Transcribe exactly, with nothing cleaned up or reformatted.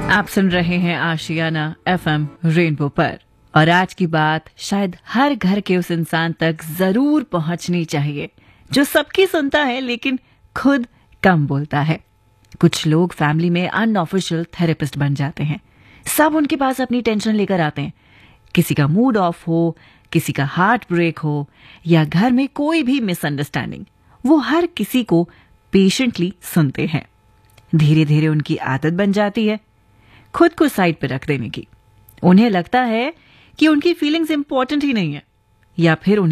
आप सुन रहे हैं आशियाना एफएम रेनबो पर, और आज की बात शायद हर घर के उस इंसान तक जरूर पहुंचनी चाहिए जो सबकी सुनता है लेकिन खुद कम बोलता है। कुछ लोग फैमिली में अनऑफिशियल थेरेपिस्ट बन जाते हैं। सब उनके पास अपनी टेंशन लेकर आते हैं। किसी का मूड ऑफ हो, किसी का हार्ट ब्रेक हो या घर में कोई भी मिसअंडरस्टैंडिंग, वो हर किसी को पेशेंटली सुनते हैं। धीरे धीरे उनकी आदत बन जाती है खुद को साइड पर रख देने की। उन्हें लगता है कि उनकी फीलिंग्स इंपॉर्टेंट ही नहीं है, या फिर उन्हें